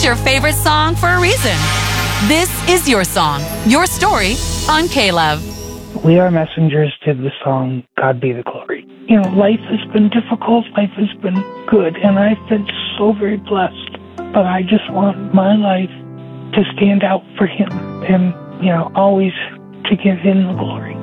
It's your favorite song for a reason. This is your song, your story on K-Love. We are messengers to the song, God Be the Glory. You know, life has been difficult, life has been good, and I've been so very blessed. But I just want my life to stand out for Him and, always to give Him the glory.